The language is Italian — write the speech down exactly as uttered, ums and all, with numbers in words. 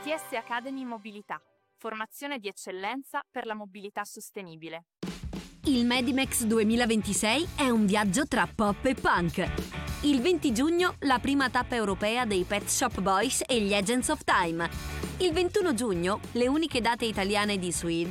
I T S Academy Mobilità, formazione di eccellenza per la mobilità sostenibile. Il Medimex duemilaventisei è un viaggio tra pop e punk. Il venti giugno la prima tappa europea dei Pet Shop Boys e gli Agents of Time. Il ventuno giugno le uniche date italiane di Suede,